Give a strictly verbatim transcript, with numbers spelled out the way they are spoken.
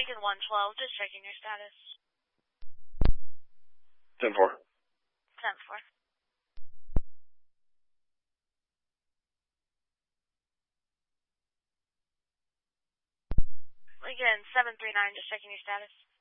Lincoln one twelve, just checking your status. ten four. ten four. Lincoln seven three nine, just checking your status.